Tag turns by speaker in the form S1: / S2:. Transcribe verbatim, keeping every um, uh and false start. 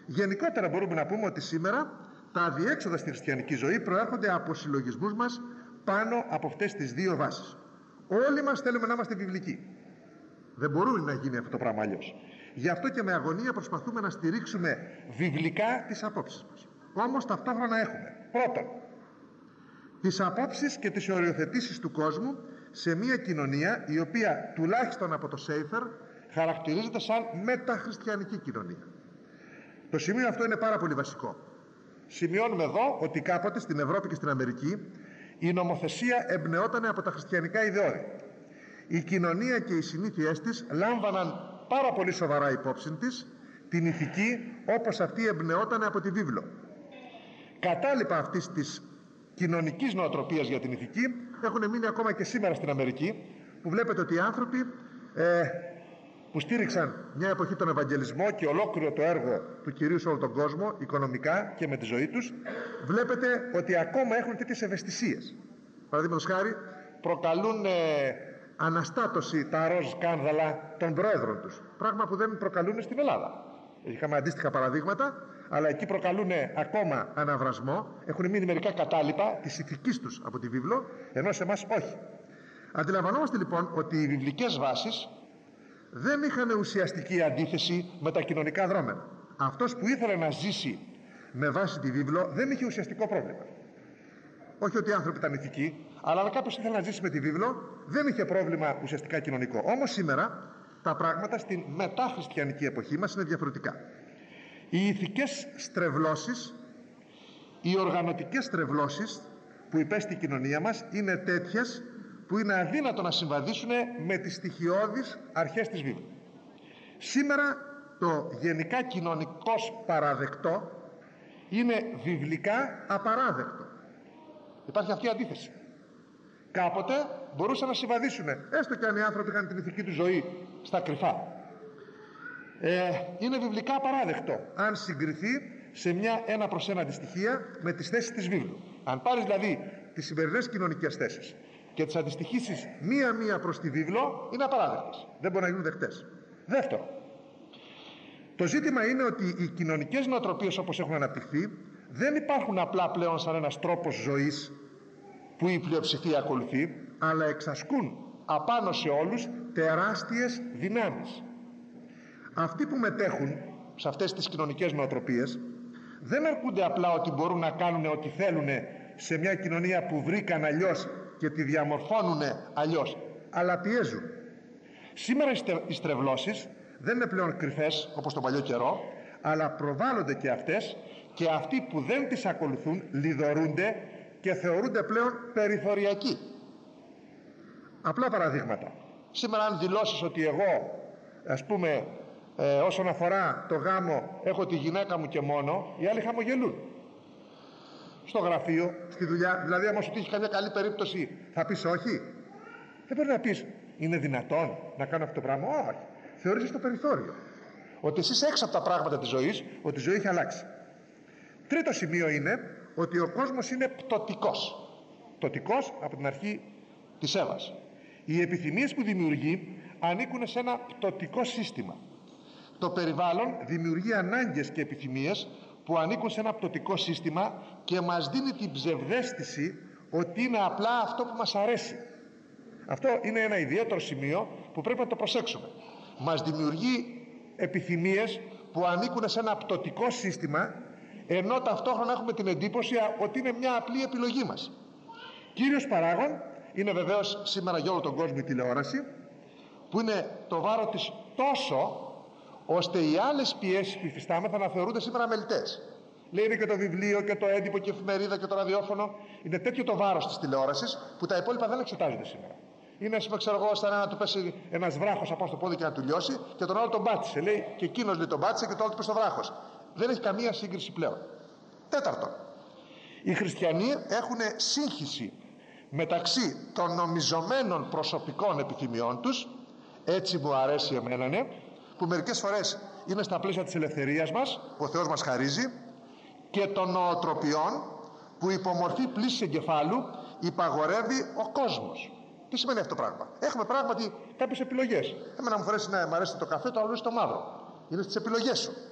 S1: Γενικότερα μπορούμε να πούμε ότι σήμερα τα αδιέξοδα στη χριστιανική ζωή προέρχονται από συλλογισμούς μας πάνω από αυτές τις δύο βάσεις. Όλοι μας θέλουμε να είμαστε βιβλικοί. Δεν μπορούμε να γίνει αυτό το πράγμα αλλιώς. Γι' αυτό και με αγωνία προσπαθούμε να στηρίξουμε βιβλικά τις απόψεις μας. Όμως ταυτόχρονα έχουμε πρώτον τις απόψεις και τις οριοθετήσεις του κόσμου σε μια κοινωνία η οποία τουλάχιστον από το Σέιφερ χαρακτηρίζεται σαν μεταχριστιανική κοινωνία. Το σημείο αυτό είναι πάρα πολύ βασικό. Σημειώνουμε εδώ ότι κάποτε στην Ευρώπη και στην Αμερική η νομοθεσία εμπνεόταν από τα χριστιανικά ιδεώδη. Η κοινωνία και οι συνήθειές της λάμβαναν πάρα πολύ σοβαρά υπόψη της την ηθική όπως αυτή εμπνεόταν από τη βίβλο. Κατάλοιπα αυτής της κοινωνικής νοοτροπίας για την ηθική έχουν μείνει ακόμα και σήμερα στην Αμερική, που βλέπετε ότι οι άνθρωποι ε, που στήριξαν μια εποχή τον Ευαγγελισμό και ολόκληρο το έργο του Κυρίου σε όλο τον κόσμο, οικονομικά και με τη ζωή τους, βλέπετε ότι ακόμα έχουν τέτοιες ευαισθησίες. Παραδείγματος χάρη, προκαλούν ε, αναστάτωση τα ροζ σκάνδαλα των πρόεδρων τους, πράγμα που δεν προκαλούν στην Ελλάδα. Είχαμε αντίστοιχα παραδείγματα, αλλά εκεί προκαλούν ακόμα αναβρασμό, έχουν μείνει μερικά κατάλοιπα της ηθικής τους από τη βίβλο, ενώ σε εμάς όχι. Αντιλαμβανόμαστε λοιπόν ότι οι βιβλικές βάσεις δεν είχαν ουσιαστική αντίθεση με τα κοινωνικά δρόμενα. Αυτός που ήθελε να ζήσει με βάση τη βίβλο δεν είχε ουσιαστικό πρόβλημα. Όχι ότι οι άνθρωποι ήταν ηθικοί, αλλά αν κάποιος ήθελε να ζήσει με τη βίβλο δεν είχε πρόβλημα ουσιαστικά κοινωνικό. Όμως σήμερα τα πράγματα στην μεταχριστιανική εποχή μας είναι διαφορετικά. Οι ηθικές στρεβλώσεις, οι οργανωτικές στρεβλώσεις που υπέστη η κοινωνία μας είναι τέτοιες που είναι αδύνατο να συμβαδίσουν με τις στοιχειώδεις αρχές της βίβλου. Σήμερα το γενικά κοινωνικός παραδεκτό είναι βιβλικά απαράδεκτο. Υπάρχει αυτή η αντίθεση. Κάποτε μπορούσαν να συμβαδίσουν, έστω και αν οι άνθρωποι είχαν την ηθική του ζωή στα κρυφά. Ε, είναι βιβλικά απαράδεκτο αν συγκριθεί σε μια ένα προς ένα αντιστοιχεία με τις θέσεις της βίβλου. Αν πάρεις δηλαδή τις σημερινές κοινωνικές θέσεις και τις αντιστοιχίσεις μία-μία προς τη βίβλο, είναι απαράδεκτες. Δεν μπορούν να γίνουν δεκτές. Δεύτερο, το ζήτημα είναι ότι οι κοινωνικές νοοτροπίες όπως έχουν αναπτυχθεί δεν υπάρχουν απλά πλέον σαν ένας τρόπος ζωής που η πλειοψηφία ακολουθεί, αλλά εξασκούν απάνω σε όλους τεράστιες δυνάμεις. Αυτοί που μετέχουν σε αυτές τις κοινωνικές νοοτροπίες δεν αρκούνται απλά ότι μπορούν να κάνουν ό,τι θέλουν σε μια κοινωνία που βρήκαν αλλιώς και τη διαμορφώνουν αλλιώς, αλλά πιέζουν. Σήμερα οι στρεβλώσεις δεν είναι πλέον κρυφές όπως τον παλιό καιρό, αλλά προβάλλονται και αυτές, και αυτοί που δεν τις ακολουθούν λιδωρούνται και θεωρούνται πλέον περιθωριακοί. Απλά παραδείγματα. Σήμερα αν δηλώσεις ότι εγώ, ας πούμε, ε, όσον αφορά το γάμο έχω τη γυναίκα μου και μόνο, οι άλλοι χαμογελούν. Στο γραφείο, στη δουλειά, δηλαδή άμα σου τύχει καμιά καλή περίπτωση θα πεις όχι? Δεν μπορεί να πεις είναι δυνατόν να κάνω αυτό το πράγμα? Όχι. Θεωρείς στο περιθώριο, ότι εσύ είσαι έξω από τα πράγματα της ζωής, ότι η ζωή έχει αλλάξει. Τρίτο σημείο είναι ότι ο κόσμος είναι πτωτικός. Πτωτικός από την αρχή της Εύας. Οι επιθυμίες που δημιουργεί ανήκουν σε ένα πτωτικό σύστημα. Το περιβάλλον δημιουργεί ανάγκες και επιθυμίες που ανήκουν σε ένα πτωτικό σύστημα και μας δίνει την ψευδαίσθηση ότι είναι απλά αυτό που μας αρέσει. Αυτό είναι ένα ιδιαίτερο σημείο που πρέπει να το προσέξουμε. Μας δημιουργεί επιθυμίες που ανήκουν σε ένα πτωτικό σύστημα, ενώ ταυτόχρονα έχουμε την εντύπωση ότι είναι μια απλή επιλογή μας. Κύριος παράγων είναι βεβαίως σήμερα για όλο τον κόσμο η τηλεόραση, που είναι το βάρο της τόσο ώστε οι άλλες πιέσεις που υφιστάμεθα να θεωρούνται σήμερα αμελητές. Λέει είναι και το βιβλίο και το έντυπο και η εφημερίδα και το ραδιόφωνο. Είναι τέτοιο το βάρος της τηλεόρασης που τα υπόλοιπα δεν εξετάζονται σήμερα. Είναι, ας πούμε, ξέρω εγώ, σαν να του πέσει ένας βράχος από στο πόδι και να του λιώσει, και τον άλλο τον πάτησε. Λέει και εκείνος λέει τον πάτησε και το άλλο του πέσει στο βράχος. Δεν έχει καμία σύγκριση πλέον. Τέταρτον, οι χριστιανοί έχουν σύγχυση μεταξύ των νομιζομένων προσωπικών επιθυμιών τους, έτσι μου αρέσει εμένα, ναι, που μερικές φορές είναι στα πλαίσια της ελευθερίας μας που ο Θεός μας χαρίζει, και των νοοτροπιών που υπομορφή πλήσης εγκεφάλου υπαγορεύει ο κόσμος. Τι σημαίνει αυτό το πράγμα? Έχουμε πράγματι κάποιες επιλογές. Εμένα μου αρέσει να μ' αρέσει το καφέ, το άλλο αρέσει το μαύρο. Είναι στις επιλογές σου.